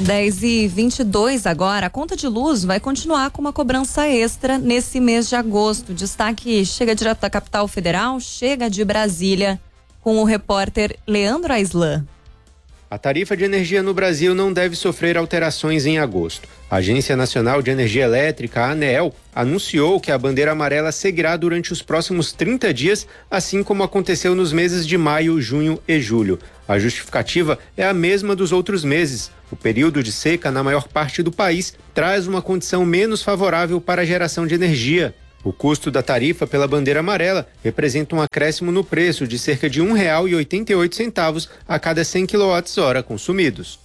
10h22 agora. A conta de luz vai continuar com uma cobrança extra nesse mês de agosto. Destaque chega direto da capital federal, chega de Brasília, com o repórter Leandro Aislan. A tarifa de energia no Brasil não deve sofrer alterações em agosto. A Agência Nacional de Energia Elétrica, a ANEEL, anunciou que a bandeira amarela seguirá durante os próximos 30 dias, assim como aconteceu nos meses de maio, junho e julho. A justificativa é a mesma dos outros meses. O período de seca na maior parte do país traz uma condição menos favorável para a geração de energia. O custo da tarifa pela bandeira amarela representa um acréscimo no preço de cerca de R$ 1,88 a cada 100 kWh consumidos.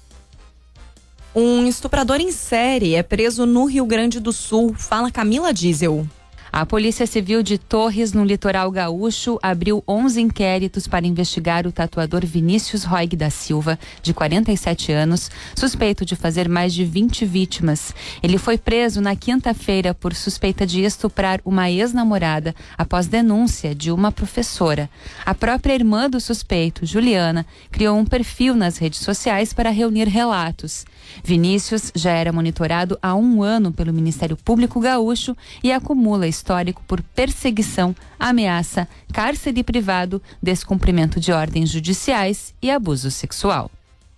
Um estuprador em série é preso no Rio Grande do Sul. Fala Camila Diesel. A Polícia Civil de Torres, no litoral gaúcho, abriu 11 inquéritos para investigar o tatuador Vinícius Roig da Silva, de 47 anos, suspeito de fazer mais de 20 vítimas. Ele foi preso na quinta-feira por suspeita de estuprar uma ex-namorada após denúncia de uma professora. A própria irmã do suspeito, Juliana, criou um perfil nas redes sociais para reunir relatos. Vinícius já era monitorado há 1 ano pelo Ministério Público Gaúcho e acumula histórico por perseguição, ameaça, cárcere privado, descumprimento de ordens judiciais e abuso sexual.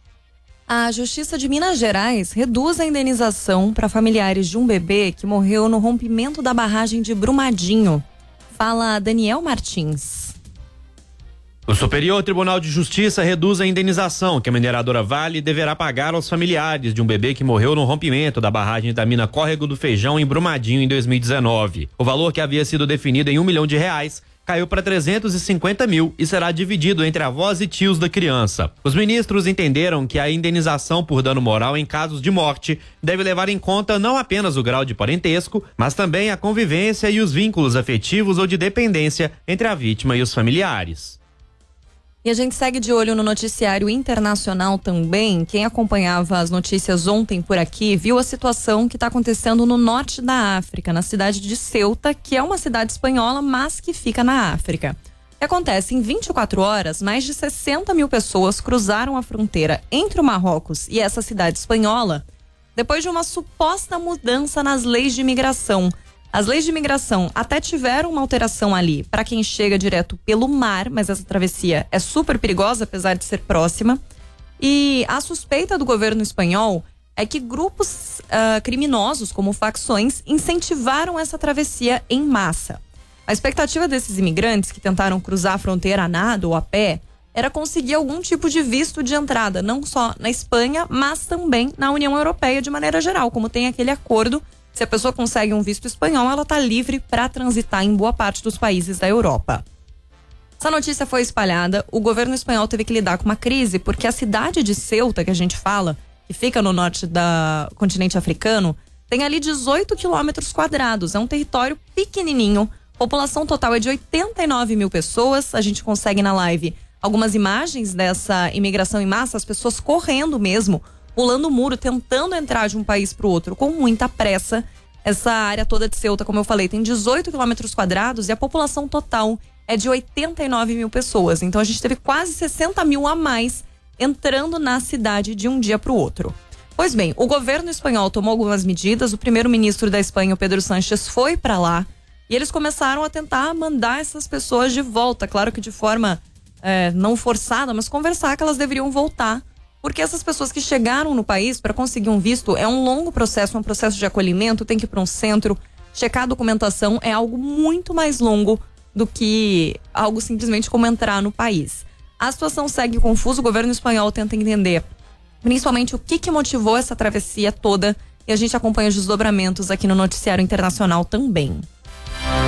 A Justiça de Minas Gerais reduz a indenização para familiares de um bebê que morreu no rompimento da barragem de Brumadinho. Fala Daniel Martins. O Superior Tribunal de Justiça reduz a indenização que a mineradora Vale deverá pagar aos familiares de um bebê que morreu no rompimento da barragem da mina Córrego do Feijão em Brumadinho em 2019. O valor que havia sido definido em R$ 1 milhão caiu para 350 mil e será dividido entre avós e tios da criança. Os ministros entenderam que a indenização por dano moral em casos de morte deve levar em conta não apenas o grau de parentesco, mas também a convivência e os vínculos afetivos ou de dependência entre a vítima e os familiares. E a gente segue de olho no noticiário internacional também. Quem acompanhava as notícias ontem por aqui viu a situação que está acontecendo no norte da África, na cidade de Ceuta, que é uma cidade espanhola, mas que fica na África. O que acontece? Em 24 horas, mais de 60 mil pessoas cruzaram a fronteira entre o Marrocos e essa cidade espanhola, depois de uma suposta mudança nas leis de imigração. As leis de imigração até tiveram uma alteração ali para quem chega direto pelo mar, mas essa travessia é super perigosa, apesar de ser próxima. E a suspeita do governo espanhol é que grupos criminosos, como facções, incentivaram essa travessia em massa. A expectativa desses imigrantes que tentaram cruzar a fronteira a nado ou a pé era conseguir algum tipo de visto de entrada, não só na Espanha, mas também na União Europeia de maneira geral, como tem aquele acordo. Se a pessoa consegue um visto espanhol, ela está livre para transitar em boa parte dos países da Europa. Essa notícia foi espalhada, o governo espanhol teve que lidar com uma crise, porque a cidade de Ceuta, que a gente fala, que fica no norte do continente africano, tem ali 18 quilômetros quadrados, é um território pequenininho, população total é de 89 mil pessoas, a gente consegue na live algumas imagens dessa imigração em massa, as pessoas correndo mesmo, pulando o muro, tentando entrar de um país para o outro com muita pressa. Essa área toda de Ceuta, como eu falei, tem 18 quilômetros quadrados e a população total é de 89 mil pessoas. Então a gente teve quase 60 mil a mais entrando na cidade de um dia para o outro. Pois bem, o governo espanhol tomou algumas medidas. O primeiro-ministro da Espanha, o Pedro Sánchez, foi para lá e eles começaram a tentar mandar essas pessoas de volta. Claro que de forma não forçada, mas conversar que elas deveriam voltar. Porque essas pessoas que chegaram no país para conseguir um visto é um longo processo, um processo de acolhimento, tem que ir para um centro, checar a documentação, é algo muito mais longo do que algo simplesmente como entrar no país. A situação segue confusa, o governo espanhol tenta entender principalmente o que motivou essa travessia toda e a gente acompanha os desdobramentos aqui no Noticiário Internacional também.